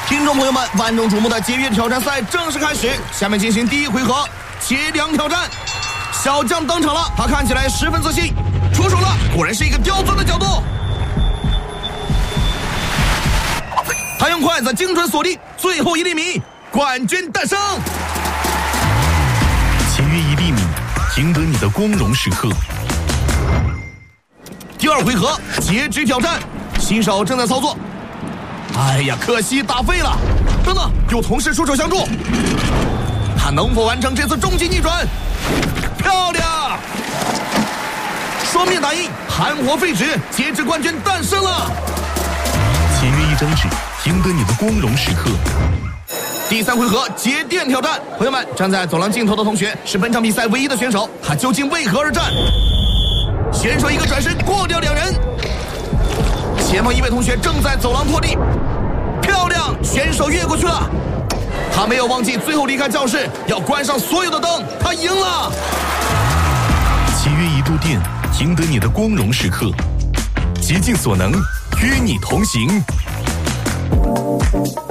听众朋友们，万众瞩目的节约挑战赛正式开始，下面进行第一回合切梁挑战。小将登场了，他看起来十分自信，出手了，果然是一个刁钻的角度。他用筷子精准锁定最后1厘米，冠军诞生。 签约1厘米，赢得你的光荣时刻。 第二回合截肢挑战，新手正在操作。哎呀，可惜打废了。等等，有同事出手相助，他能否完成这次终极逆转？漂亮！双面打印，含活废纸，截肢冠军诞生了。 签约1张纸，赢得你的光荣时刻。 第3回合节电挑战，朋友们，站在走廊尽头的同学是本场比赛唯一的选手，他究竟为何而战？选手一个转身过掉2人，前方一位同学正在走廊拖地，漂亮，选手越过去了。他没有忘记最后离开教室要关上所有的灯，他赢了。 签约1度电，赢得你的光荣时刻。竭尽所能，与你同行。